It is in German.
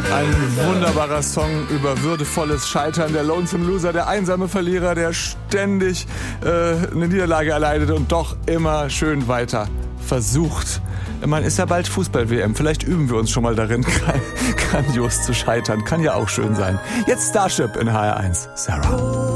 Ein wunderbarer Song über würdevolles Scheitern. Der Lonesome Loser, der einsame Verlierer, der ständig eine Niederlage erleidet und doch immer schön weiter versucht. Man ist ja bald Fußball-WM. Vielleicht üben wir uns schon mal darin, grandios zu scheitern. Kann ja auch schön sein. Jetzt Starship in HR1. Sarah.